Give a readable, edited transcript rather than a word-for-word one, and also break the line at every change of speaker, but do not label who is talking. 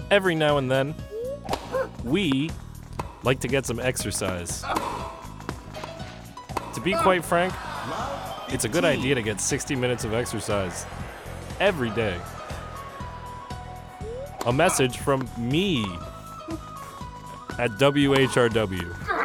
every now and then, we like to get some exercise. To be quite frank, it's a good idea to get 60 minutes of exercise every day. A message from me at WHRW.